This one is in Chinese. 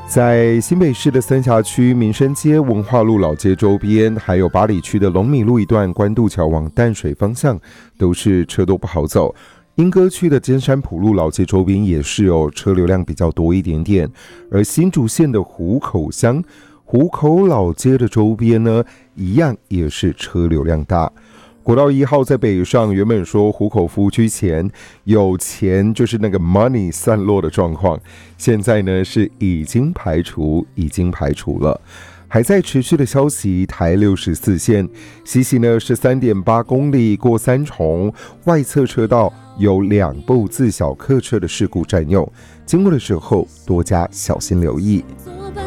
在新北市的三峡区民生街、文化路老街周边，还有八里区的龙米路一段关渡桥往淡水方向，都是车多不好走。莺歌区的尖山埔路老街周边也是有车流量比较多一点点，而新竹县的湖口乡、湖口老街的周边呢，一样也是车流量大。国道1号在北上，原本说湖口服务区前有钱就是那个 money 散落的状况，现在呢是已经排除了。还在持续的消息，台64线西行呢是 3.8 公里过三重，外侧车道有2部自小客车的事故占用，经过的时候多加小心留意。